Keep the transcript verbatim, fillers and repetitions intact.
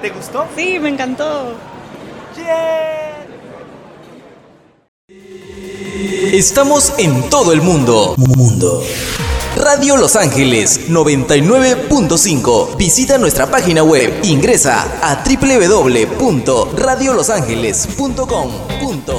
¿Te gustó? Sí, me encantó. ¡Yeah! Estamos en todo el mundo. Mundo. Radio Los Ángeles noventa y nueve punto cinco. Visita nuestra página web. Ingresa a doble u doble u doble u punto radio los ángeles punto com.